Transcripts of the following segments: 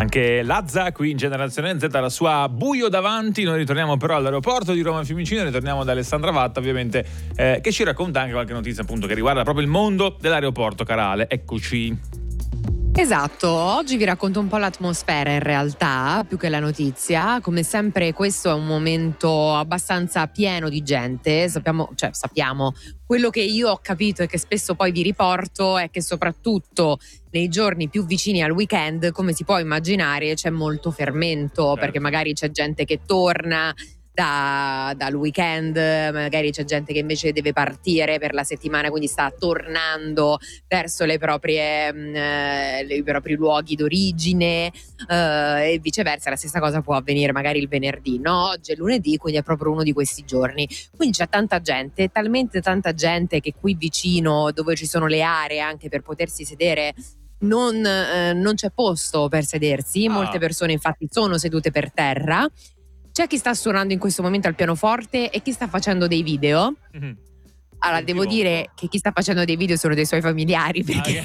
Anche Lazza qui in Generazione Z la sua buio davanti. Noi ritorniamo però all'aeroporto di Roma Fiumicino, ritorniamo da Alessandra Vatta ovviamente, che ci racconta anche qualche notizia appunto che riguarda proprio il mondo dell'aeroporto. Carale, eccoci. Esatto, oggi vi racconto un po' l'atmosfera in realtà, più che la notizia. Come sempre questo è un momento abbastanza pieno di gente, sappiamo, quello che io ho capito e che spesso poi vi riporto è che soprattutto nei giorni più vicini al weekend, come si può immaginare, c'è molto fermento, perché magari c'è gente che torna dal weekend, magari c'è gente che invece deve partire per la settimana, quindi sta tornando verso i propri luoghi d'origine, e viceversa. La stessa cosa può avvenire magari il venerdì, no? Oggi è lunedì, quindi è proprio uno di questi giorni, quindi c'è tanta gente, talmente tanta gente che qui vicino, dove ci sono le aree anche per potersi sedere, non c'è posto per sedersi. Molte persone infatti sono sedute per terra. C'è chi sta suonando in questo momento al pianoforte e chi sta facendo dei video. Allora, devo dire che chi sta facendo dei video sono dei suoi familiari, perché,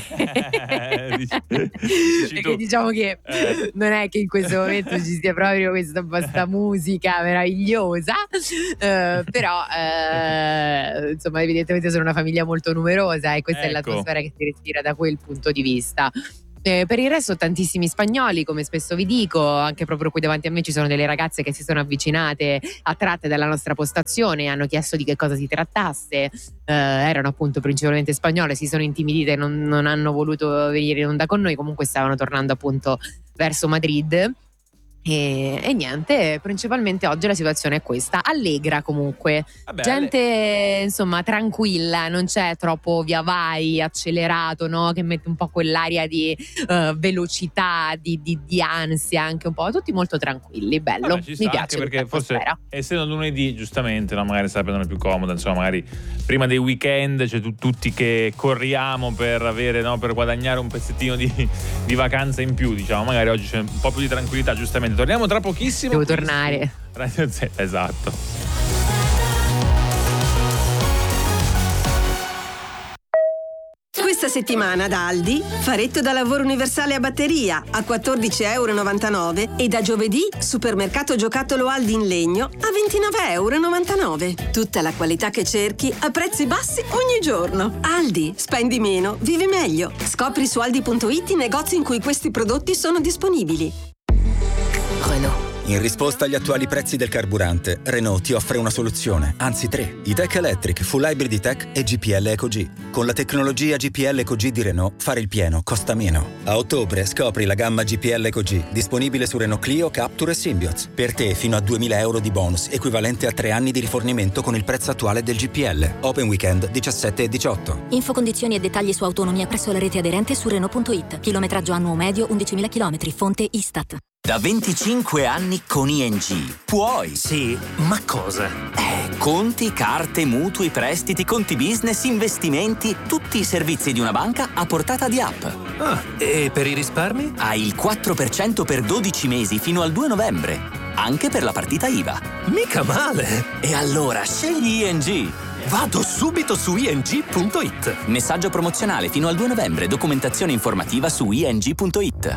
perché diciamo che non è che in questo momento ci sia proprio questa musica meravigliosa, però insomma evidentemente sono una famiglia molto numerosa e questa è l'atmosfera che si respira da quel punto di vista. Per il resto tantissimi spagnoli, come spesso vi dico, anche proprio qui davanti a me ci sono delle ragazze che si sono avvicinate attratte dalla nostra postazione, hanno chiesto di che cosa si trattasse, erano appunto principalmente spagnole, si sono intimidite, non hanno voluto venire in onda con noi, comunque stavano tornando appunto verso Madrid. E niente, principalmente oggi la situazione è questa, allegra comunque. Gente insomma tranquilla, non c'è troppo via vai accelerato, no? Che mette un po' quell'aria di velocità, di ansia, anche un po', tutti molto tranquilli, bello. Mi piace anche perché forse essendo lunedì giustamente, no, magari sta prendendo più comoda, insomma magari prima dei weekend c'è tutti che corriamo per avere, no, per guadagnare un pezzettino di vacanza in più, diciamo, magari oggi c'è un po' più di tranquillità, giustamente. Torniamo tra pochissimo. Devo tornare. Radio Z, esatto. Questa settimana da Aldi, faretto da lavoro universale a batteria a €14,99 e da giovedì supermercato giocattolo Aldi in legno a €29,99. Tutta la qualità che cerchi a prezzi bassi ogni giorno. Aldi, spendi meno, vivi meglio. Scopri su aldi.it i negozi in cui questi prodotti sono disponibili. Renault. In risposta agli attuali prezzi del carburante, Renault ti offre una soluzione, anzi 3. E-Tech Electric, Full Hybrid E-Tech e GPL EcoG. Con la tecnologia GPL EcoG di Renault, fare il pieno costa meno. A ottobre scopri la gamma GPL EcoG, disponibile su Renault Clio, Captur e Symbioz. Per te fino a €2.000 di bonus, equivalente a 3 anni di rifornimento con il prezzo attuale del GPL. Open Weekend 17 e 18. Info, condizioni e dettagli su autonomia presso la rete aderente su Renault.it. Chilometraggio annuo medio 11.000 km, fonte Istat. Da 25 anni con ING. Puoi. Sì, ma cosa? Conti, carte, mutui, prestiti, conti business, investimenti, tutti i servizi di una banca a portata di app. E per i risparmi? Hai il 4% per 12 mesi fino al 2 novembre. Anche per la partita IVA. Mica male! E allora scegli ING. Vado subito su ing.it. Messaggio promozionale fino al 2 novembre. Documentazione informativa su ing.it.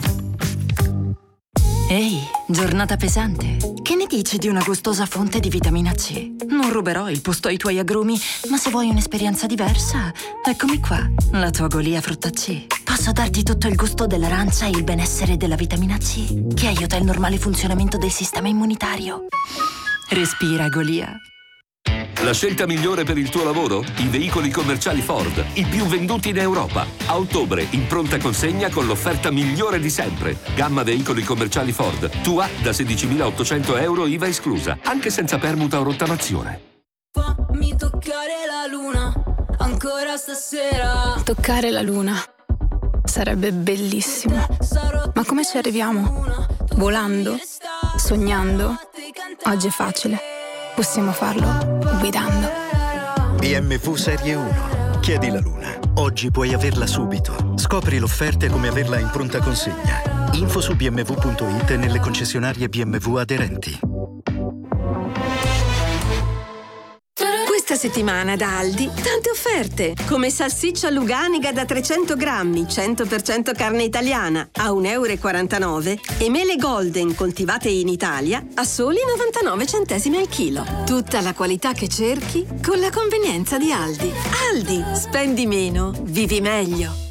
Ehi, giornata pesante. Che ne dici di una gustosa fonte di vitamina C? Non ruberò il posto ai tuoi agrumi, ma se vuoi un'esperienza diversa, eccomi qua, la tua Golia Frutta C. Posso darti tutto il gusto dell'arancia e il benessere della vitamina C, che aiuta il normale funzionamento del sistema immunitario. Respira, Golia. La scelta migliore per il tuo lavoro? I veicoli commerciali Ford, i più venduti in Europa. A ottobre, in pronta consegna con l'offerta migliore di sempre. Gamma veicoli commerciali Ford. Tua da €16.800 IVA esclusa, anche senza permuta o rottamazione. Fammi toccare la luna, ancora stasera. Toccare la luna sarebbe bellissimo. Ma come ci arriviamo? Volando? Sognando? Oggi è facile. Possiamo farlo guidando. BMW Serie 1. Chiedi la luna. Oggi puoi averla subito. Scopri l'offerta e come averla in pronta consegna. Info su bmw.it e nelle concessionarie BMW aderenti. Questa settimana da Aldi tante offerte, come salsiccia Luganiga da 300 grammi, 100% carne italiana a 1,49 euro e mele Golden coltivate in Italia a soli 99 centesimi al chilo. Tutta la qualità che cerchi con la convenienza di Aldi. Aldi, spendi meno, vivi meglio.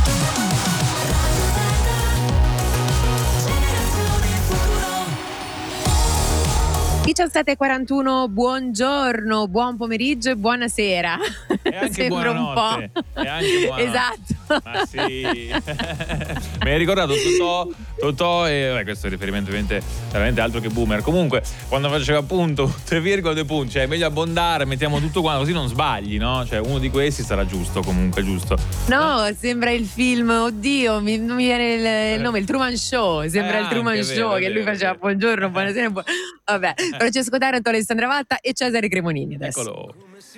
17:41, buongiorno, buon pomeriggio e buonasera. E anche sembra buonanotte. un po'. E anche buonanotte. Esatto. Ma sì. Mi hai ricordato Totò e questo è riferimento veramente altro che boomer. Comunque, quando faceva appunto 3,2 punti, cioè è meglio abbondare, mettiamo tutto qua, così non sbagli, no? Cioè uno di questi sarà giusto, comunque giusto. No, sembra il film, oddio, non mi viene il nome, il Truman Show. Sembra il Truman Show, che lui faceva buongiorno, buonasera. Vabbè, Francesco Taranto, Alessandra Vatta e Cesare Cremonini adesso. Eccolo.